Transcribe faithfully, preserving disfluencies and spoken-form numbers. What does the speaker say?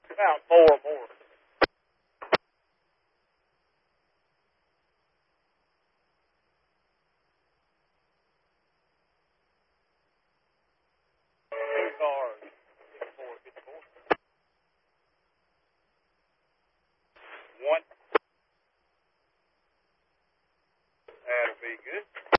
About four more. Two cars. Get four, get four. One. That'll be good.